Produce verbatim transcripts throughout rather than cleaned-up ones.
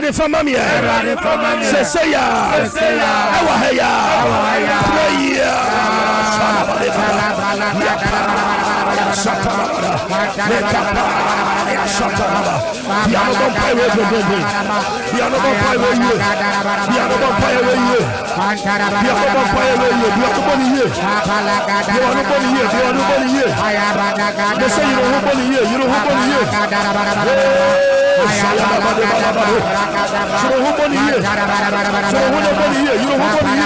Erade for mammy. Say say ya. Ewa heya. Prayer. Piano don't play with you. Piano don't play with you. Piano don't play with you. Piano don't play with you. You have nobody here. You have nobody here. You have nobody here. They say you don't have nobody here. You don't have nobody here. So you don't have nobody here. So you don't have nobody here. You don't have nobody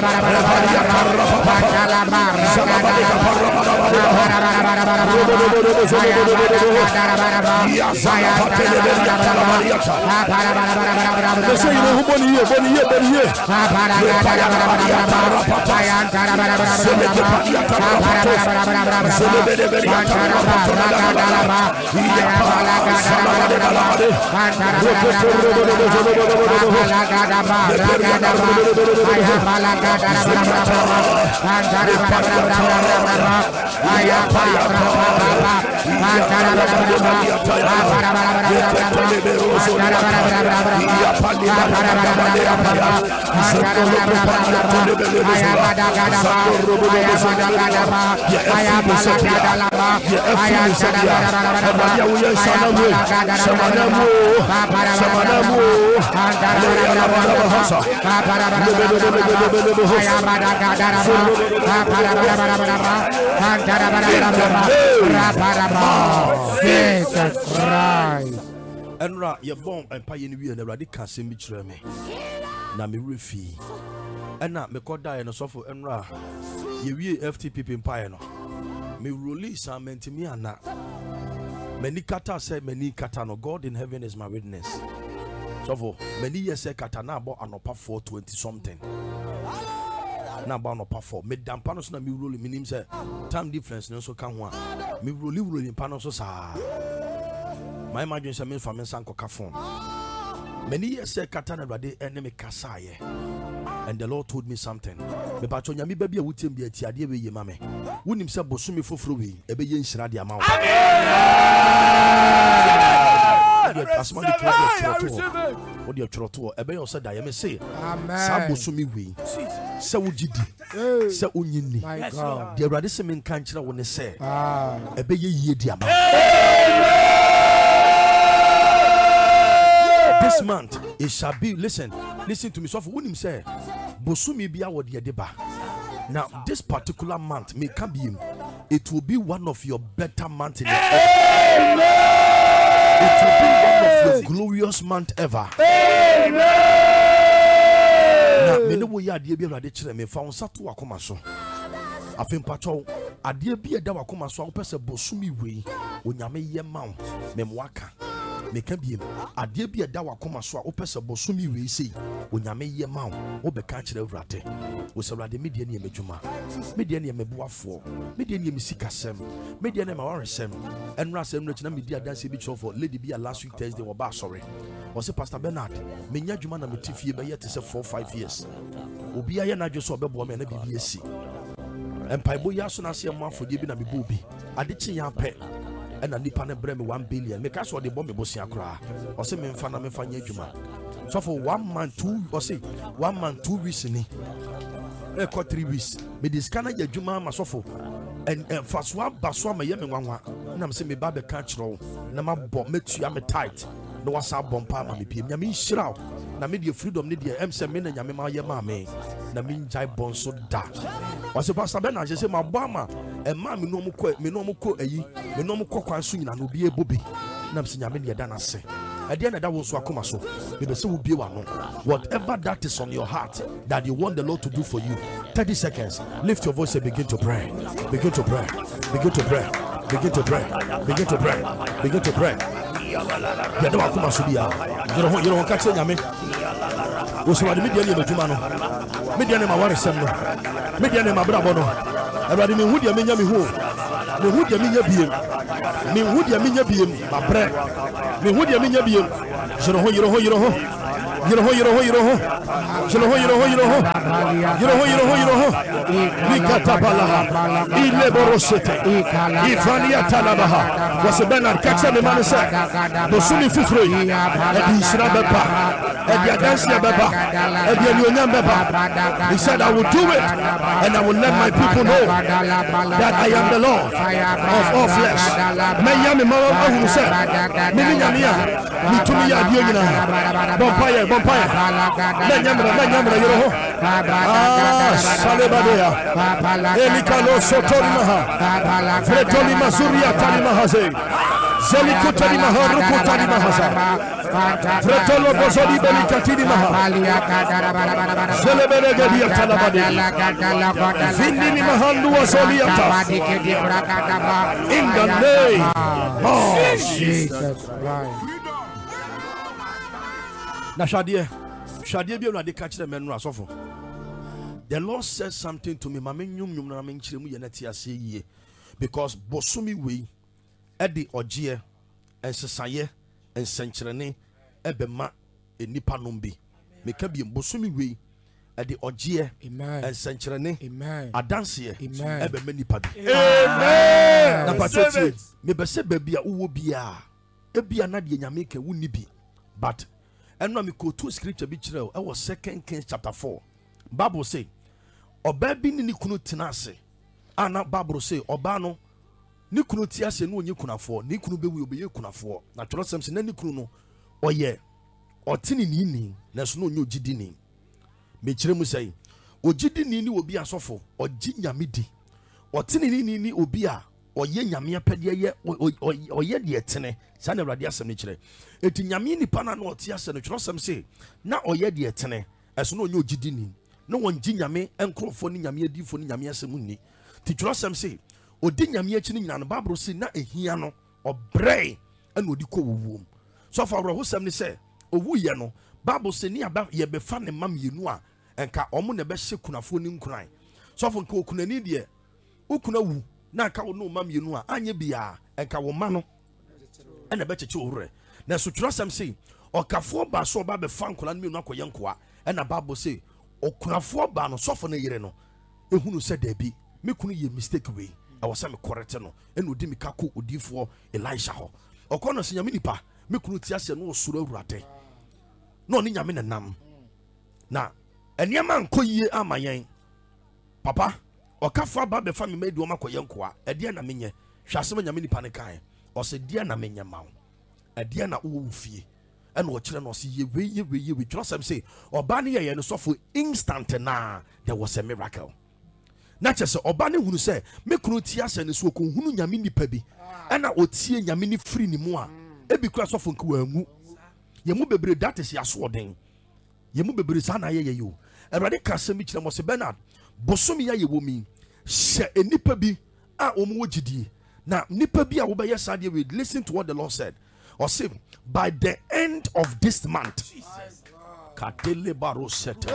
Jesus Christ. Enra ye bon empire ni wi na Awurade ka sem bi kire me na me refi ena me koda no sofo enra ye wi F T P empire no me release amenti me ana many kata say many kata no God in heaven is my witness sofo many years say kata na about anopa four twenty something na about anopa four me dampa no so na me rule me nim say time difference no so kan ho a me rule rule pa no so sa my imagination means for me sanko phone. Many years say kata na Awurade enemy kasaye. And the Lord told me something. Me ba chonya mi baby a wutem bi ati ade we ye mame. Wonim se bosumi foforo we ebe ye nhira de ama wo. Asman de clap what you tro to ebe yo said I me say. Amen. Sa bosumi we. Se wugidi. Se onyini. My God. The Awurade se me kan kira wo ne se. Ah. Ebe ye yie de ama. This month it shall be, listen, listen to me. So for him say, Bosumi biya wodi edeba. Now this particular month may come be, it will be one of your better months in your life. It will be one of your glorious month ever. Amen. Now me no wo ya de bi Awurade kire me fa on sato akoma so. Afem pacho ade bi eda wakoma so apese Bosumi we onyame ye ma wo me mwaka. Meka biem ade bia da wakoma so a opese bosumi we sei onyame ye ma wo be ka kire Awurade wo se Awurade media ne medwuma media ne meboafo media ne misikasem media ne mawaresem enra sem no kina media dance bi cho for lady bia last week Thursday wo ba sorry wo se Pastor Bernard menya dwuma na metifie be yete se four five years obi aye na dwo so obebo me na bibia si empaibo ya so na se mo afodie bi na mebo bi ade chi ya pe and a nipa ne breme one billion. Make us what the bomb bosia cry. Or say me fana me fanya juma. So for one month, two or say one month, two weeks in e got three weeks. Me this kana ya juma masofo. And first one baswa me yeme wanwa. Na me say me babe catch roll. Na ma bomb me tu am tight. No was a bomb pa ma me piem. Ya me shiraw. Na me the freedom ni the M say me na nyame ma ye ma me. Na me njai bon so da. Was a Pastor Bernard say my bama e ma me no mo ko me no mo ko ayi me no mo ko kwan so nyina no bi ebobi na me nyame ne da na se e de na da wo so akoma so me be se wo bie wa no whatever that is on your heart that you want the Lord to do for you thirty seconds lift your voice and begin to pray begin to pray begin to pray begin to pray begin to pray begin to pray ya da akoma so bia you know you know ka che nyame wo so wa de media ne meduma no media ne ma ware sem no media ne ma brabo no Awurade me hu de menya me hu me hu de menya biem me hu de menya biem ma bre me hu de menya biem jero ho jero ho jero ho You know, you know, you know, you know, you know, you know, you know, you know, you know, Nikatabalaha, Ileborosete, Ivania Talabaha, was a Bernard Catcher the Manasa, Bosuni Fifri, and Isrababa, and Yagasia Baba, and Yanuan Baba. He said, I will do it, and I will let my people know that I am the Lord of all flesh. Mayami Mama who said, Miniamia, Mitumia Diana, Bompire, Bompire, Mayamra, Mayamra, Yoho, Ah, Salebadea, Elikano Sotorimaha, Fretoli Masuria Talimahaze, Zelikutani Maharuku Talimahaza. Fretolo Bozoli Belicatini Maha Zeleberegadia Talabadi Vindini Mahandu Azoliata in the name of Jesus Christ. Now Shadia Shadia be able to catch the men rasofo. The Lord said something to me, Mama Nyum Nyum Namin Chilemu Yenetia say because Bosumi we Eddie Ojie and Sasaye and Sanchrene Ebema enipa nombi meka bi mbosumi we e de ogie and Sanchrene adanse ebema nipa bi amen na patoti me be se babia uwo bia e bia na de nyame ka wuni bi but eno me ko to scripture bi kire e was second Kings chapter four Bible say oba bi ni kunu tenase ana Bible say oba no ni kunu ti ase no onye kunafo ni kunu be we obeye kunafo na toro sem se na ni kunu no oye otini ni ni na so no onye ogidi ni me kire mu sai ogidi ni ni obi asofo ogi nyame di otini ni ni obi a oye nyame apede ye oye de etene sa na awrade asem ni kire eti nyame ni pa na no oti ase no toro sem se na oye de etene eso no onye ogidi ni no wongi nyame enkrofo ni nyame adifo ni nyame asem ni ti toro sem se odi nyame achi ni nyina no Bible se na ehia no obrei ena odi ko wuwum so for ho sem ni se owu ye no Bible se ni aba ye be fa ne mam yenu a enka omo ne be hye kunafo ni nkuran so for nka okunani de okuna wu na aka wo no mam yenu a anye bia enka wo ma no ena be cheche owure na so tro sem se okafo ba so ba be fa nkola no akoye nkoa ena Bible se okunafo ba no so for ne yire no ehunu se da bi me kunu ye mistake we I was saying correct no ena odi mi kako odifo Elisha ho okono se nyame nipa me kunu ti ase no osuro awurade no ni nyame nam na eniema nkoyie amayen papa okafo ba be fa me medi o makoye nkoa ede na menye hwase nyame nipa ne kan o se de na menye mawo ede na wo fie ena o kire no se ye we ye we ye we trust am say oba ne ye no sofo instant na there was a miracle na chese oba ne hunu se me kunu ti ase ne so ko hunu nyame nipa bi ena otie nyame ni free ni mu a ebi kura sofo nku angu ye mu bebre that is ya so den ye mu bebre sa na ye ye yo erade kase mi kire mo se Bernard bosomi ya ye wo mi she enipa bi a omo wogidi na nipa bi a wo be yes ade we listen to what the Lord said or say by the end of this month katele baro set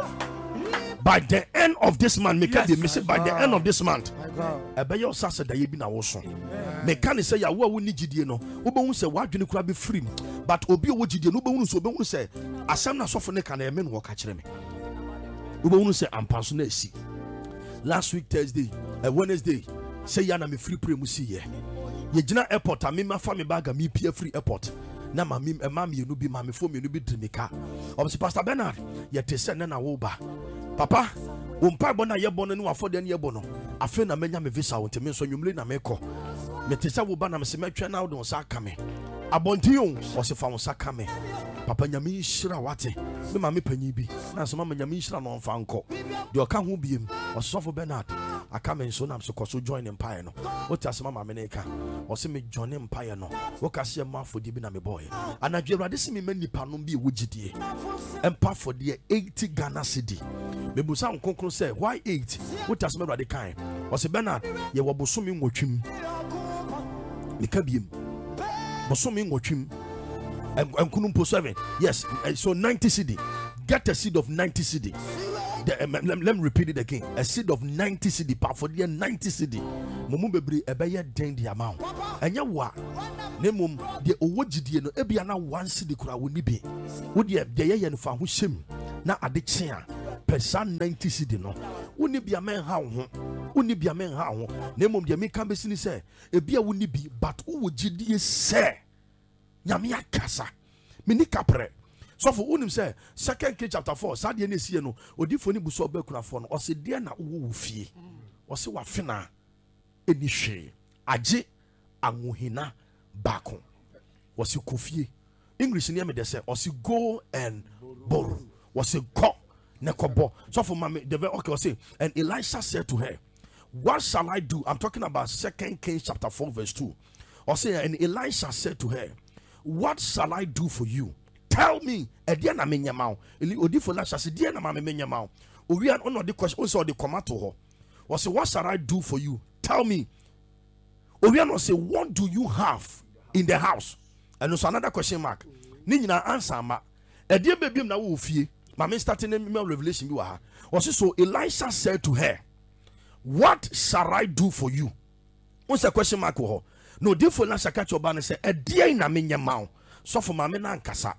by the end of this month make yes, the message by the end of this month ebe yo sase da ye bi na wo so me kan say ya wo a wo ni gidie no wo be hu say wadwene kura be free but obi o wo gidie no be hu so be hu say asem na sofo ne kan e me no wo ka kire me wo be hu say ampanso na esi last week Thursday and Wednesday say ya na me free pray mu si ye ye gina airport a me ma fa me bag me pia free airport na ma me ma me no bi ma me fo me no bi drimika o be Pastor Bernard ye te se na na wo ba papa wo mpa bo na ye bo no no afode na ye bo no afi na menya me visa wo te me so nwumle na me ko me te se wo ba na me se metwe na wo don sa aka me abonti yo wo se fa wo sa aka me papa nyame nhira wate me ma me panyi bi na so ma nyame nhira no mfa nko de o ka ho biem o sofo Bernard aka me so na me so ko so join empire no o ti asema ma me ne ka o se me join empire no wo ka se ma afodi bi na me boy anadwe awrade se me manipa no bi e wo gidie empa fodi eighty Ghana cedi me busa nkonkron say why eight wo ti asema awrade kan o se Bernard ye wo bosomi nwotwim me ka biem bosomi nwotwim and Kunumpo seven. Yes, so ninety cedi. Get a seed of ninety cedi. The, um, let, let me repeat it again. A seed of ninety cedi. For the ninety cedi. Mumu bebri ebeye den the amount. And ya wa Nemum, the Owojidi no Ebiana one city kura wunibi. Would ye de ye fa ho hyem na ade kye pesa ninety cedi no. Woni bia men ha ho. Woni bia men ha ho. Nemum de me kan be sini se ebia woni bi but wo gidie se. Nyame akasa. Mini kapre. So for unim say second King chapter four, sadie na sie no, odifo ni buso ba kunafo no, o se de na wo fie. O se wa fena eni hwe. Age anwohina bako. O se kofie. English ni me de say o se go and borrow. O se go ne kobo. So for mama the okay o say and Elisha said to her, what shall I do? I'm talking about second King chapter four verse two. O say and Elisha said to her, what shall I do for you? Tell me. Edia na menya mawo. Eli odifo la shase dia na ma menya mawo. Owi an ono de question so de come to ho. O say what shall I do for you? Tell me. Owi an say what do you have in the house? And so another question mark. Ni nyina answer ma. Edia bebiem na wo fie. Ma me starting in Revelation bi wa ha. O say so Elisha said to her, what shall I do for you? What's the question mark ho? No different na shaka choba ne say edia na menya mawo. So for mame na nkasa.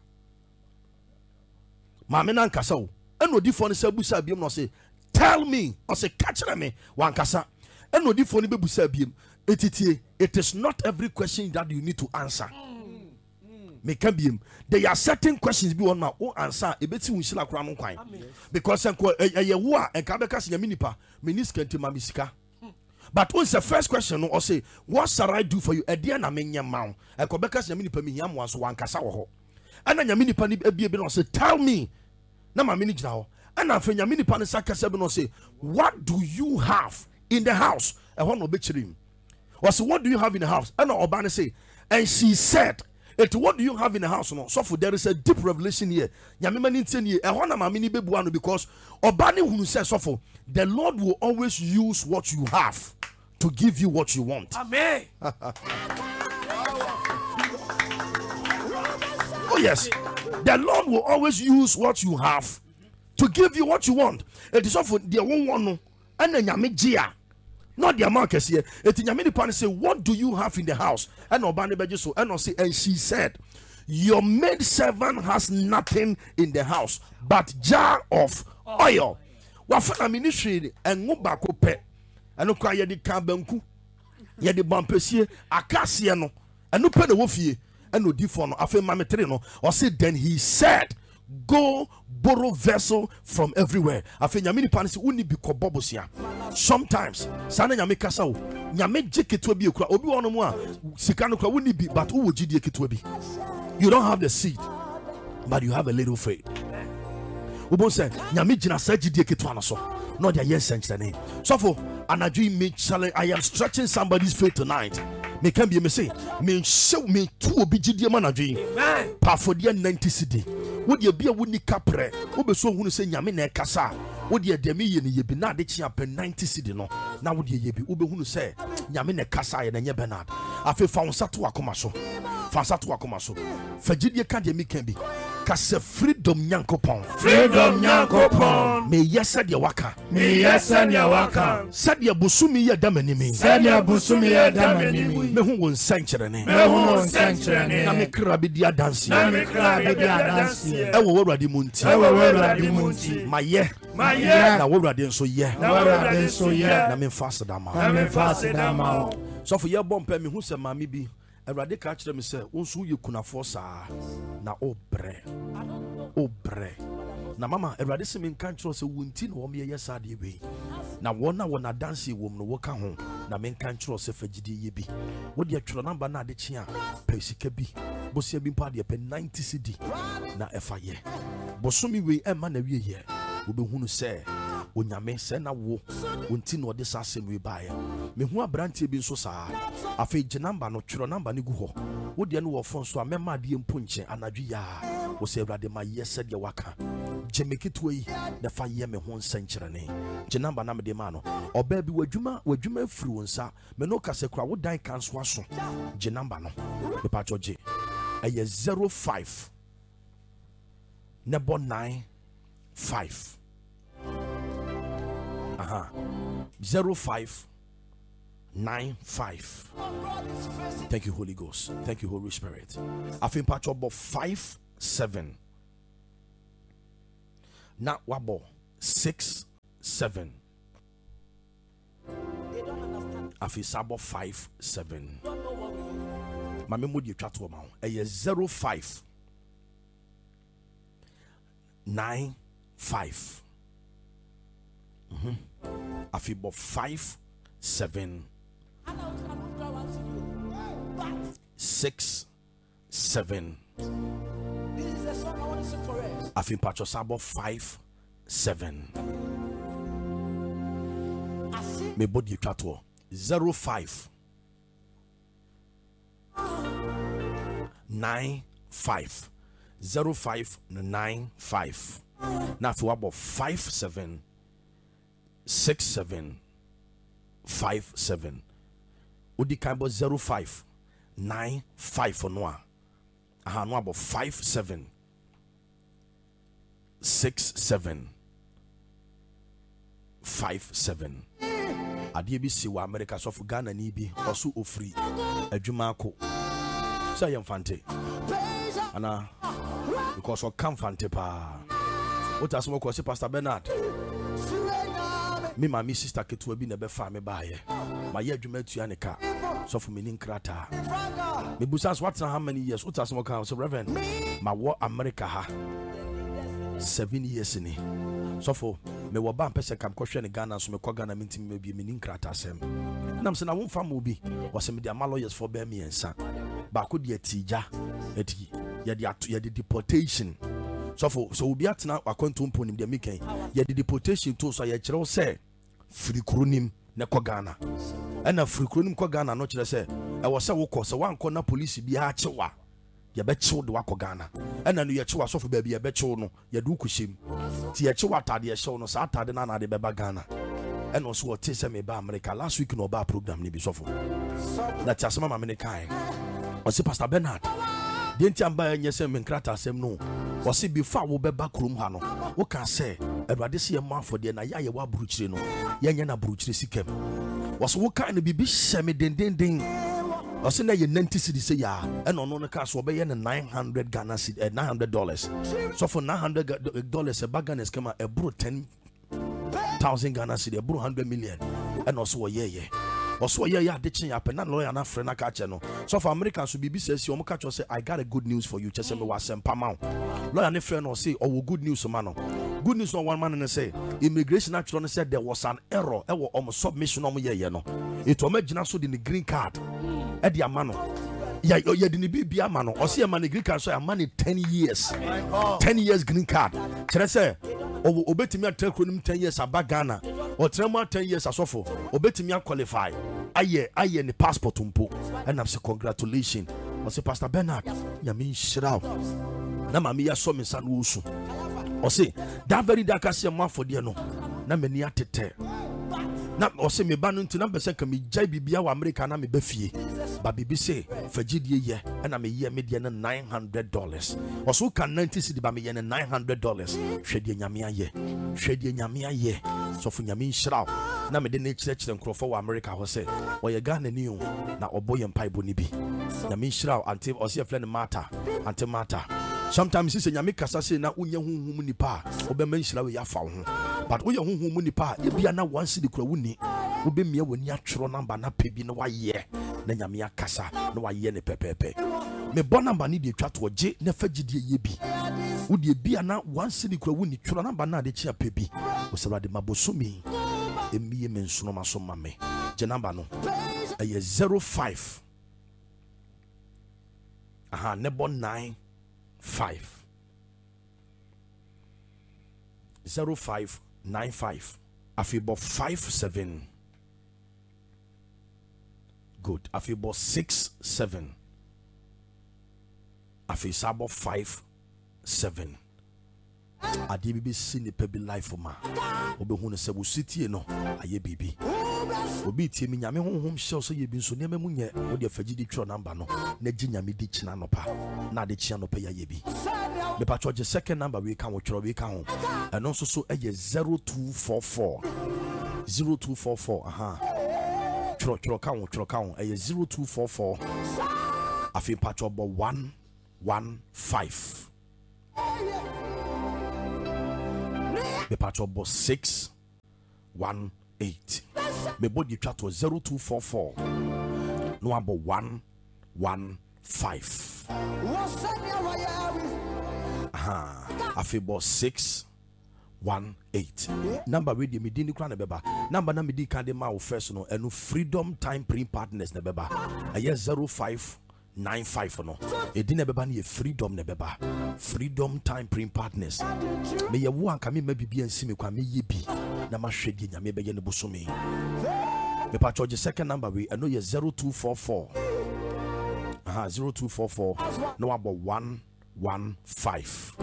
Mame na nkasa o. Eno difo ne say busa biem no say tell me. O say catch me wan kasa. Eno difo ne be busa biem. Etitie, it is not every question that you need to answer. Me can biem. There are certain questions be one ma o answer e beti won shila kura no kwan. Because enko eye wo a enka be ka se nyame nipa, me ni skenti ma misika. But what's the first question? Or say, what shall I do for you? A dear na menya maw. A Quebecas Yamini mi yam was one casaho. And then Yamini Pani Ebien say, tell me. Na my minute now. And I think Yamini Pani Saka Seven say, what do you have in the house? I want to bet him. Or say, what do you have in the house? And Obana say, and she said, it what do you have in the house? No, so for there is a deep revelation here. Yamimani ten year, I want a mamini bebuano because Obani who says so for the Lord will always use what you have to give you what you want. Amen. Oh yes, the Lord will always use what you have to give you what you want. It is often the one one and then Yamijia. Not the amount here. It in Yamini Pan say, what do you have in the house? And Obani Bejiso and say, and she said, your maid servant has nothing in the house but jar of oil. Wafana ministry and Mubako pe. And no cry the Kambanku. Ye the Bampesie, Acacia no, and no pen a woofie, and no defono, Afe Mametrino, or say, then he said, go borrow vessel from everywhere. Afe Yamini Panis uni be kobobosia. Sometimes, Sana Yamika sao, Yame Jeketwebi, Obi one more, Sikano wouldn't be, but who would you be? You don't have the seed, but you have a little faith. Ubo say, Yamijina said Jeketwanaso. Not their yes sense name. So for Anadri me challenge, I am stretching somebody's faith tonight. Me can be me say, me show me two obedient managing. Amen. Pa for the ninety cedi. Would you be a wooden capre? Obe so who say Yamine Kasa? Would you demi ye be not the champ ninety cedi no? Now would ye be Ube who say Yamine Kasa and ye Bernard? I feel found Satu Akomaso. Fasatu Akomaso. Fajidia Kademi can be. Kase freedom Yankopon. Freedom Yankopon. Me yes said ya waka. Me yes said ya waka. Said ya busumi ya damanimi. Said ya busumi ya damanimi. Me who won sanctuary. Me who won sanctuary. Na me krabidia dance. Na me krabidia dance. Ewo wora di munti. Ewo wora di munti. Ma ye. Ma ye. Na wora di nso ye. Na wora di nso ye. Na me fast da ma. Na me fast da ma. So for ye bompe me hu se mami bi. Erade ka kire me se wonso ye kunafo saa na obre obre na mama erade se me kan kire se wonti na wo me ye saa de we na wona wona dance wo no wo ka ho na me kan kire se fagide ye bi wo de atworo namba na ade chia pesika bi bosia bi mpa de pe ninety cedi na efa ye bosomi we e ma na wie ye wo be hunu se onyame se na wo wonti na ode saa sem we baaye me hu abrantie bi nso saa afa je namba no tworo namba ne gu ho wo de no wo fon so amema de mponche anadwi ya wo se awrade ma yese de waka je meketo yi na fa ye me ho nsankyere ne je namba na me de ma no oba bi wadwuma wadwuma afiri wonsa me no kase kra wo dan kanso aso je namba no me pa choje eye zero five nebo nine five aha zero five nine five. Thank you, Holy Ghost. Thank you, Holy Spirit. I think patch up five seven. Now wabo six seven. I feel sabo five seven. My memory chat to amount a zero five nine five. Mm-hmm. I feel about five seven six seven. This is the song I want to sing for us. I think patch sabo five seven. Me body chat to zero five nine five zero five nine five. Now if you about five seven six seven five seven. Udi kind of zero five nine five for noa. Aha no about five seven six seven five seven. Adi bi si wa America so for Ghana ni bi osu ofri adwuma ko. Say yemfante. Ana because o kan fante pa. What as mo ko se Pastor Bernard. Me ma mi sister ketu bi na be fa me ba ye. Ma ye adwuma tua ne ka. So for me nin krata. Me busas what how many years? What as mo kan so Reverend. Ma wo America ha. seven years ni. So for me wo ba mpese kam kohwe ne Ghana so me ko Ghana mintim me bi me nin krata sem. Nam se na wo fa mo bi. Wo se me dia ma lawyers for be me ensa. Ba ko dia tija. Eti ye dia ye di deportation. So for so obi atena akwanto mponim dia meken. Ye di deportation to so ye kire wo se free kronim ne ko Ghana. Ena free kronim ko Ghana no kire se e wo se wo ko se wan ko na police bi ha chewa. Ye be chew de wako Ghana. Ena no ye chewa so for baby ye be chew no ye du kushim. Ti ye chewa atade ye chew no sa atade na na de beba Ghana. Ena also what say me ba America last week no ba program ni bi so for. That asema ma me kai. O se Pastor Bernard. The enti amba nye se me nkrata asem no. O se before wo beba krom ha no. Wo kan say Edwade se ye ma for de na ya ye wa buruchire no. Ye nya na buruchire sikem. Wo so wo kan no bibi hye me den den den. O se na ye ninety cedis say ya. E no no no ka so be ye nine hundred Ghana cedis, nine hundred dollars. So for nine hundred dollars e baga na skema e bro ten thousand Ghana cedis, e bro one hundred million. E no so wo ye ye. Also, yeah, yeah, the chain up and lawyer and friend. I catch no. So for Americans to be B says, you catch say, I got a good news for you. Just say, me was some pamount. Lawyer and friend or say, oh, good news, man. Good news on one man and say, immigration actually said there was an error. There was almost submission on me, yeah, you know. It will make you so in the green card. At the amano. Yeah, yeah, didn't be a man or see a man green card. So I'm money ten years, ten years green card. Can I say? Or obey me at ten years about Ghana or ten ten years as awful. Obey me qualify. Aye, aye, any passport umpo. And I'm saying congratulations. I say Pastor Bernard, ya mean shit out. Na mami ya so me san wusu. I say that very dark as your man for dear no. Na me ni atete. Na o say me ba no nti na be say ka me jai bibia wa America na me ba fie. Ba bibi say fagidie ye na me ye me de na nine hundred dollars. O so kan ninety cedi ba me ye na nine hundred dollars. Hwede nyame aye. Hwede nyame aye. So for nyame nhyira. Na me de na kire kire nkrofo wa America ho say o ye Ghana ni o na oboye mpaibo ni bi. Nyame nhyira until o say friend matter. Until matter. Sometimes say nyame kasa say na unye hunhum nipa obema nhyira we ya fa ho. But we hunhum nipa e bia na one cedi kura wuni. Obe mia wani atworo number na pebi na waye na nyame akasa na waye ne pepepe. Me bon number ni de twa to je na fagidie ye bi. Wo de bia na one cedi kura wuni tworo number na de chia pebi. O se wade mabosumi emiye mensono maso mame. Je number no e zero five. Aha nebo nine five. zero five nine five. Afibo five seven. Good. Afibo six seven. Afisabo five seven. Adi bibi sini pebi life ma. Obe hune se wo city no aye bibi. Obi tie mi nyame honhom hye so ye bi nso ne mamunye wo de fagidi tro number no na gi nyame di china no pa na de chia no pa ya ye bi. Me pa choje second number we kan wo tro we kan ho. Eno so so eye zero two four four. zero two four four aha. chro chro count chro count a zero two four four afi patch up one one five me patch up six one eight me body chat to zero two four four no about one one five aha afi bo six one eight number with the medini kran beba number na medi kan de ma first no enu Freedom Time Print Partners na beba aye zero five nine five no edina beba na Freedom na beba Freedom Time Print Partners me ye wo anka me ma bibia nsi me kwa me ye bi na ma hwede nyame be ye ne bosome me pa charge second number we enu ye zero two four four aha zero two four four no about one one five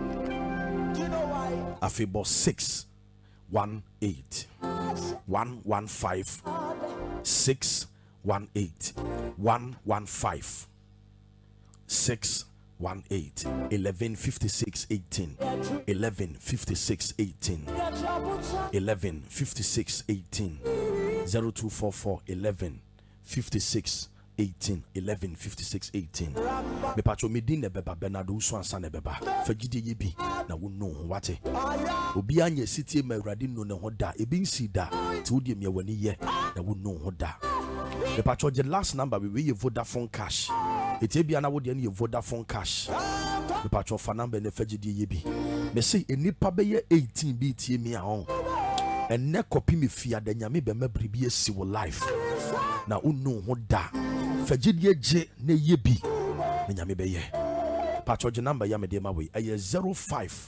Afibo six one eight one one five six one eight one one five six one eight eleven fifty six eighteen eleven fifty six eighteen eleven fifty six eighteen zero two four four eleven fifty six eighteen eleven fifty six eighteen me pacho me din ne beba Bernardo so ansa ne beba fagide ye bi na wo no wate obi anya sitie ma awrade no ne ho da e bi nsi da ti wo de me wani ye na wo no ho da me pacho the last number we we Vodafone cash eti bia na wo de ne Vodafone cash me pacho fa number ne fagide ye bi me say enipa be ye eighteen bi tie me a on enne copy me fia da nyame be ma bribi esi wo life na wo no ho da fagidie je na ye bi na nyame be ye patch number ya me de ma we aye zero five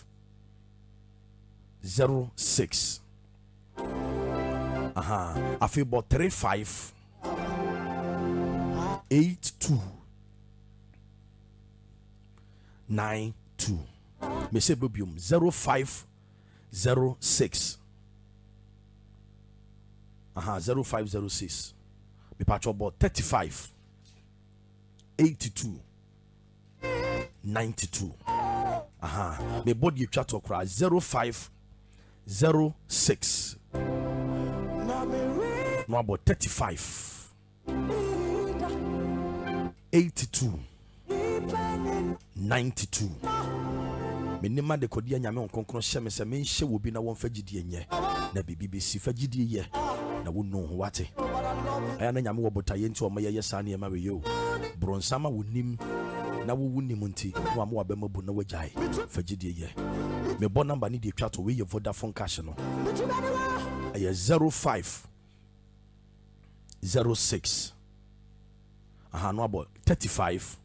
zero six aha afi bo three five eight two nine two me say bobium zero five zero six aha zero five zero six me patch about thirty-five eighty-two ninety-two aha me body chat okra zero five zero six no about thirty-five eighty-two ninety-two me nima de kodia nyame onkonkron hye me se me hye wo bi na won fagidie nye na bibi be si fagidie ye na wo no wate aya na nyame wo botaye nti o ma ye sa na ma we yo bronsama wonim na wo wonim nti no am wa be mabu na wajai fagidie ye me bo number ni de twa to we ye Vodafone cash no aya zero five zero six aha no about thirty-five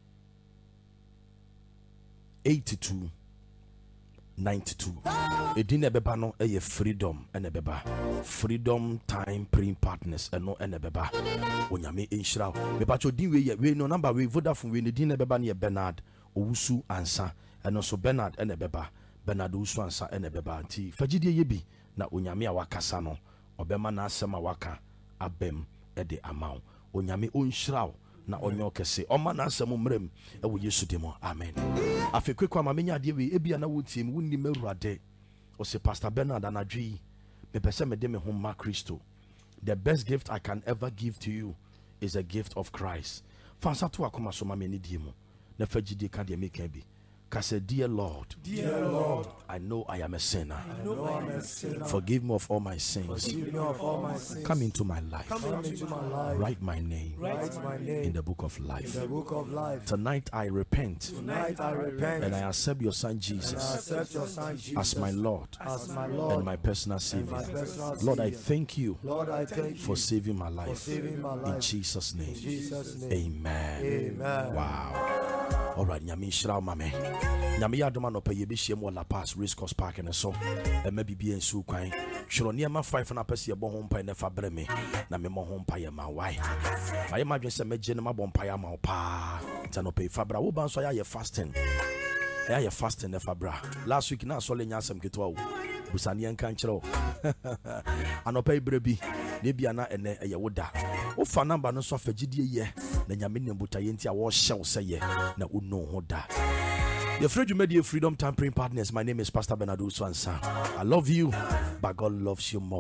eighty-two ninety-two edin ebeba no eye Freedom ene beba Freedom Time Print Partners eno ene beba onyame enhira me pacho din we ye we no number we Vodafone we ne din ebeba ne Bernard Owusu ansa eno so Bernard ene beba Bernard Owusu ansa ene beba nti fagidie ye bi na onyame a wakasa no obema na asema waka abem ede amaw onyame onhira na onyo kese oma na asem mrem e wo Yesu demo amen afekwe ma menya de we ebia na wotim wonni mawurade o se Pastor Bernard anadwi me pese me de me homa Kristo. The best gift I can ever give to you is a gift of Christ. Fansa to akoma so ma me ni die mu na fagide ka de me kan bi ka say dear Lord, Dear Lord, I know I am a sinner. I know I am a sinner. Forgive me of all my sins. Forgive me of all my sins. Come into my life. Come into my life. Write my name Write my name in the book of life. in the book of life. Tonight I repent Tonight I repent and I accept your son and I Jesus accept your son Jesus as my Lord as my Lord and my personal Savior. my personal Lord, I Savior. thank you Lord, I thank you for saving my life. saving my In life. Jesus' name. In Jesus' name. Amen. Amen. Wow. All right, Nyame Shra Mame. Nyame Yadoma no pay be shame La Paz Race Course Park and so. E maybe be en su kwan. Shro niema five na pese ye bo ho mpa na fa bre me. Na me mo ho mpa ye ma why. Fa ye ma dwen se me je na ma bo mpa ya ma pa. Nta no pay fa bra wo ban so ya ye fasting. Ya ye fasting na fa bra. Last week na so le nya asem ketwa wo. Busani en kan kire wo. Anopa ibre bi. Ne bia na ene ye woda. Wo fa number no so fagidie ye. Na nyame ne mbutaye nti a wo hyew se ye na wo no ho da. Your friend media Freedom Time Print Partners. My name is Pastor Bernard Owusu Ansa. I love you, but God loves you more.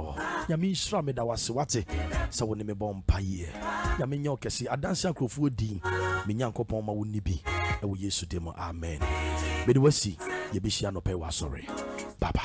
nyame nhyira me da wase wate sɛ wo ne me bɔ mpaeɛ nyame nyɛ ɔkɛse adanse akrɔfoɔ din me nyankopɔn ma wo ni bi ɛwɔ yesu dim amen mede wasi yɛbɛhyia nɔpɛ wɔ asɔre baba